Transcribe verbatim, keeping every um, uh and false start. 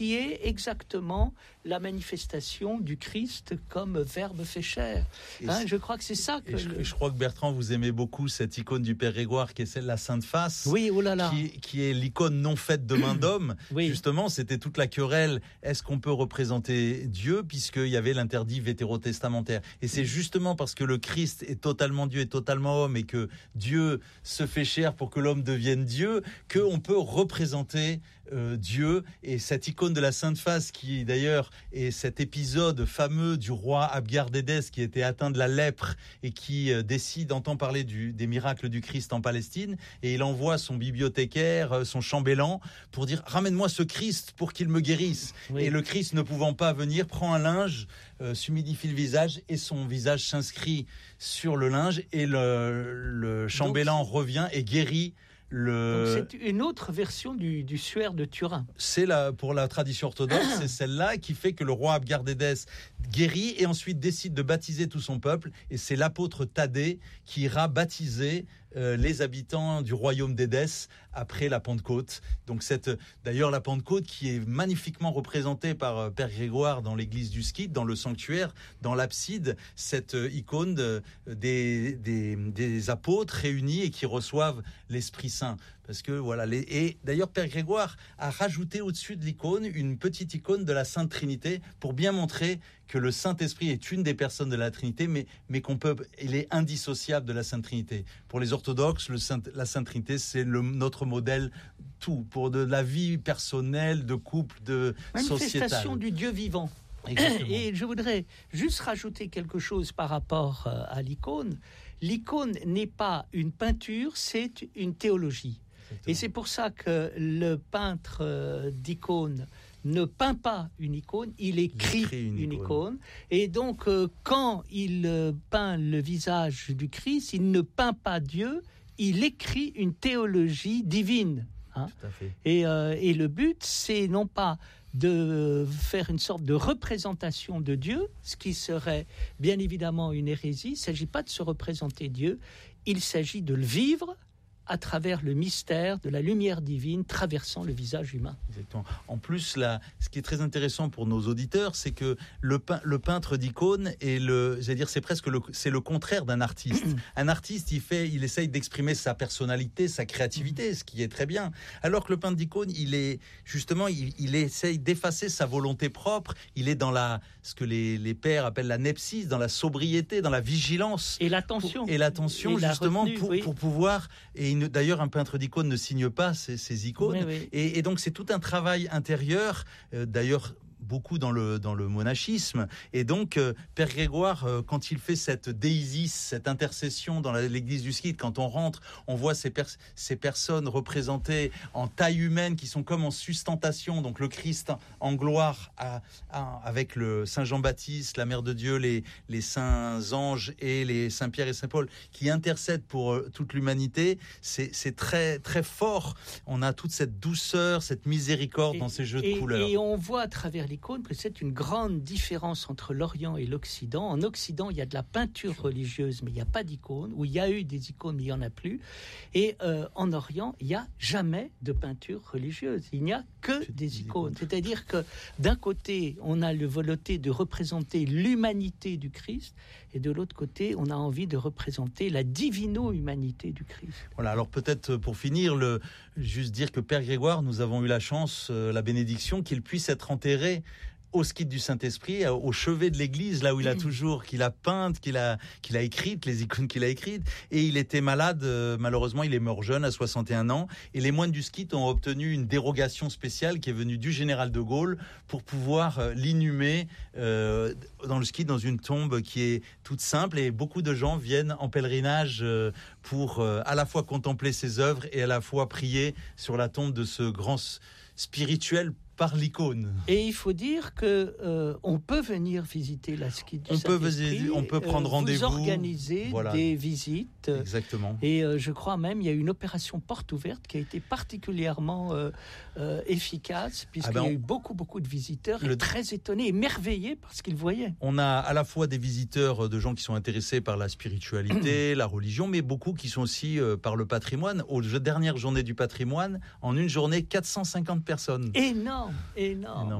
qui est exactement la manifestation du Christ comme Verbe fait chair. Hein, je crois que c'est ça que... Et je, le... je crois que Bertrand, vous aimez beaucoup cette icône du Père Grégoire qui est celle de la Sainte Face. Oui, oh là là. Qui, qui est l'icône non faite de main d'homme. Oui. Justement, c'était toute la querelle. Est-ce qu'on peut représenter Dieu puisqu'il y avait l'interdit vétérotestamentaire? Et c'est justement parce que le Christ est totalement Dieu et totalement homme et que Dieu se fait chair pour que l'homme devienne Dieu qu'on peut représenter euh, Dieu. Et cette icône de la Sainte Face qui d'ailleurs est cet épisode fameux du roi Abgar-Dédès qui était atteint de la lèpre et qui euh, décide, entend parler du, des miracles du Christ en Palestine et il envoie son bibliothécaire, euh, son chambellan pour dire ramène-moi ce Christ pour qu'il me guérisse. Oui. Et le Christ ne pouvant pas venir prend un linge, euh, s'humidifie le visage et son visage s'inscrit sur le linge et le, le chambellan Donc, revient et guérit. Le... Donc c'est une autre version du, du suaire de Turin. C'est la, pour la tradition orthodoxe, c'est celle-là qui fait que le roi Abgar-Dédès guérit et ensuite décide de baptiser tout son peuple. Et c'est l'apôtre Thaddée qui ira baptiser euh, les habitants du royaume d'Édesse après la Pentecôte. Donc cette, d'ailleurs la Pentecôte qui est magnifiquement représentée par euh, Père Grégoire dans l'église du Skid, dans le sanctuaire, dans l'abside, cette euh, icône de, des, des, des apôtres réunis et qui reçoivent l'Esprit Saint. Parce que voilà, les... et d'ailleurs Père Grégoire a rajouté au-dessus de l'icône une petite icône de la Sainte Trinité pour bien montrer que le Saint-Esprit est une des personnes de la Trinité, mais, mais qu'on peut, il est indissociable de la Sainte Trinité. Pour les orthodoxes, le Saint, la Sainte Trinité, c'est le, notre modèle tout, pour de la vie personnelle, de couple, de sociétale. Manifestation du Dieu vivant. Exactement. Et je voudrais juste rajouter quelque chose par rapport à l'icône. L'icône n'est pas une peinture, c'est une théologie. Exactement. Et c'est pour ça que le peintre d'icône ne peint pas une icône, il écrit, il écrit une, une icône. icône. Et donc, euh, quand il euh, peint le visage du Christ, il ne peint pas Dieu, il écrit une théologie divine. Hein. Tout à fait. Et, euh, et le but, c'est non pas de faire une sorte de représentation de Dieu, ce qui serait bien évidemment une hérésie. Il ne s'agit pas de se représenter Dieu, il s'agit de le vivre à travers le mystère de la lumière divine traversant le visage humain. Exactement. En plus, là, ce qui est très intéressant pour nos auditeurs, c'est que le, pein, le peintre d'icône est le, j'allais dire, c'est presque le, c'est le contraire d'un artiste. Un artiste, il fait, il essaye d'exprimer sa personnalité, sa créativité, ce qui est très bien. Alors que le peintre d'icône, il est justement, il, il essaye d'effacer sa volonté propre. Il est dans la, ce que les, les pères appellent la nepsis, dans la sobriété, dans la vigilance et l'attention. Pour, et l'attention, et justement, la retenue, pour, oui. pour pouvoir. Et une, d'ailleurs, un peintre d'icône ne signe pas ses, ses icônes. Oui, oui. Et, et donc, c'est tout un travail intérieur. Euh, d'ailleurs, beaucoup dans le dans le monachisme. Et donc, euh, Père Grégoire, euh, quand il fait cette déisis, cette intercession dans la, l'église du Skid, quand on rentre, on voit ces, pers- ces personnes représentées en taille humaine qui sont comme en sustentation. Donc, le Christ en gloire à, à, avec le Saint Jean-Baptiste, la Mère de Dieu, les, les saints anges et les Saint Pierre et Saint Paul qui intercèdent pour euh, toute l'humanité. C'est, c'est très, très fort. On a toute cette douceur, cette miséricorde et, dans ces jeux et, de couleurs. Et on voit à travers l'icône que c'est une grande différence entre l'Orient et l'Occident. En Occident, il y a de la peinture religieuse, mais il n'y a pas d'icône. Ou il y a eu des icônes, mais il n'y en a plus. Et euh, en Orient, il n'y a jamais de peinture religieuse. Il n'y a que des, des icônes. icônes. C'est-à-dire que d'un côté, on a le volonté de représenter l'humanité du Christ, et de l'autre côté, on a envie de représenter la divino-humanité du Christ. Voilà, alors peut-être pour finir, le, juste dire que Père Grégoire, nous avons eu la chance, euh, la bénédiction, qu'il puisse être enterré au skid du Saint-Esprit, au chevet de l'église, là où il a toujours, qu'il a peinte, qu'il a, qu'il a écrite, les icônes qu'il a écrites. Et il était malade, euh, malheureusement, il est mort jeune, à soixante et un ans. Et les moines du skid ont obtenu une dérogation spéciale qui est venue du général de Gaulle pour pouvoir euh, l'inhumer euh, dans le skid, dans une tombe qui est toute simple. Et beaucoup de gens viennent en pèlerinage euh, pour euh, à la fois contempler ses œuvres et à la fois prier sur la tombe de ce grand spirituel par l'icône. Et il faut dire que euh, on peut venir visiter la skid du on Saint-Esprit. Peut visiter, on peut prendre euh, rendez-vous. Vous organisez voilà. des visites. Exactement. Et euh, je crois même il y a une opération porte ouverte qui a été particulièrement euh, euh, efficace puisqu'il ah ben, y a eu beaucoup beaucoup de visiteurs le... très étonnés, émerveillés par ce qu'ils voyaient. On a à la fois des visiteurs de gens qui sont intéressés par la spiritualité, la religion, mais beaucoup qui sont aussi euh, par le patrimoine. Aux dernières journées du patrimoine, en une journée, quatre cent cinquante personnes. Énorme. énorme, énorme.